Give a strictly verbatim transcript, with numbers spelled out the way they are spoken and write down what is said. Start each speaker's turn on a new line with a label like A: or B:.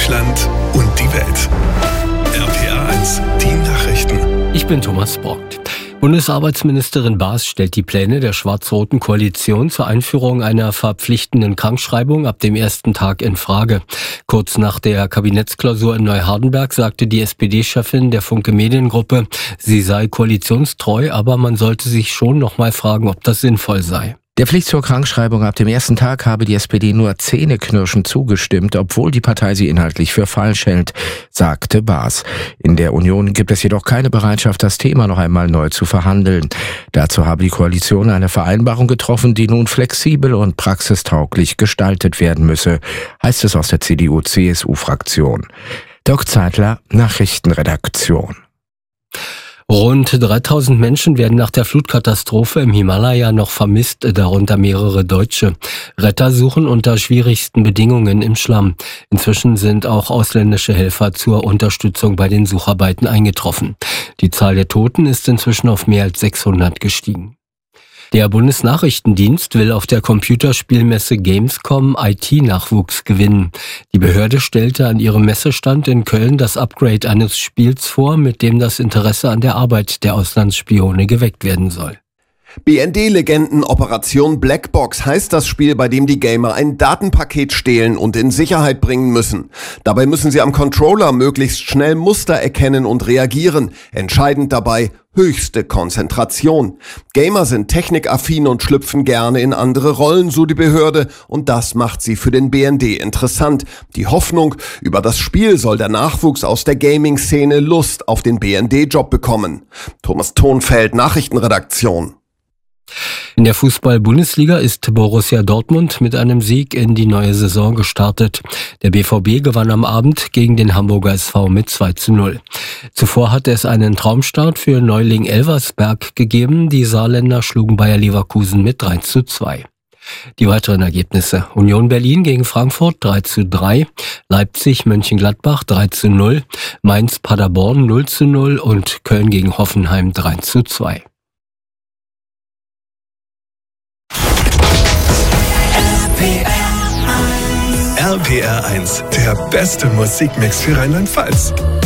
A: Deutschland und die Welt. R P R eins, die Nachrichten.
B: Ich bin Thomas Brockt. Bundesarbeitsministerin Baas stellt die Pläne der schwarz-roten Koalition zur Einführung einer verpflichtenden Krankschreibung ab dem ersten Tag in Frage. Kurz nach der Kabinettsklausur in Neuhardenberg sagte die S P D-Chefin der Funke Mediengruppe, sie sei koalitionstreu, aber man sollte sich schon noch mal fragen, ob das sinnvoll sei.
C: Der Pflicht zur Krankschreibung ab dem ersten Tag habe die S P D nur zähneknirschend zugestimmt, obwohl die Partei sie inhaltlich für falsch hält, sagte Baas. In der Union gibt es jedoch keine Bereitschaft, das Thema noch einmal neu zu verhandeln. Dazu habe die Koalition eine Vereinbarung getroffen, die nun flexibel und praxistauglich gestaltet werden müsse, heißt es aus der C D U C S U-Fraktion. Dirk Zeitler, Nachrichtenredaktion.
B: Rund dreitausend Menschen werden nach der Flutkatastrophe im Himalaya noch vermisst, darunter mehrere Deutsche. Retter suchen unter schwierigsten Bedingungen im Schlamm. Inzwischen sind auch ausländische Helfer zur Unterstützung bei den Sucharbeiten eingetroffen. Die Zahl der Toten ist inzwischen auf mehr als sechshundert gestiegen. Der Bundesnachrichtendienst will auf der Computerspielmesse Gamescom I T-Nachwuchs gewinnen. Die Behörde stellte an ihrem Messestand in Köln das Upgrade eines Spiels vor, mit dem das Interesse an der Arbeit der Auslandsspione geweckt werden soll.
D: B N D-Legenden Operation Blackbox heißt das Spiel, bei dem die Gamer ein Datenpaket stehlen und in Sicherheit bringen müssen. Dabei müssen sie am Controller möglichst schnell Muster erkennen und reagieren. Entscheidend dabei höchste Konzentration. Gamer sind technikaffin und schlüpfen gerne in andere Rollen, so die Behörde, und das macht sie für den B N D interessant. Die Hoffnung, über das Spiel soll der Nachwuchs aus der Gaming-Szene Lust auf den B N D-Job bekommen. Thomas Thonfeld, Nachrichtenredaktion.
B: In der Fußball-Bundesliga ist Borussia Dortmund mit einem Sieg in die neue Saison gestartet. Der B V B gewann am Abend gegen den Hamburger S V mit zwei zu null. Zuvor hatte es einen Traumstart für Neuling Elversberg gegeben. Die Saarländer schlugen Bayer Leverkusen mit drei zu zwei. Die weiteren Ergebnisse: Union Berlin gegen Frankfurt drei zu drei, Leipzig Mönchengladbach drei zu null, Mainz Paderborn null zu null und Köln gegen Hoffenheim drei zu zwei.
A: R P R eins, der beste Musikmix für Rheinland-Pfalz.